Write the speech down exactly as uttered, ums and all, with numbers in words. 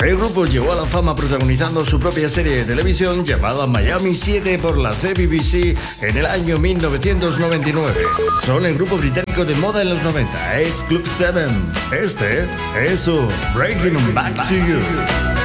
El grupo llegó a la fama protagonizando su propia serie de televisión llamada Miami siete por la C B B C en el año mil novecientos noventa y nueve. Son el grupo británico de moda en los noventa, es Club siete. Este es su Breaking Back to You.